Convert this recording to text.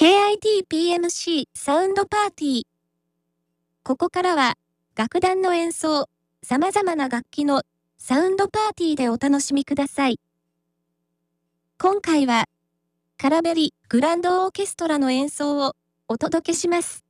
KITPMC サウンドパーティー。ここからは、楽団の演奏、様々な楽器のサウンドパーティーでお楽しみください。今回は、カラベリグランドオーケストラの演奏をお届けします。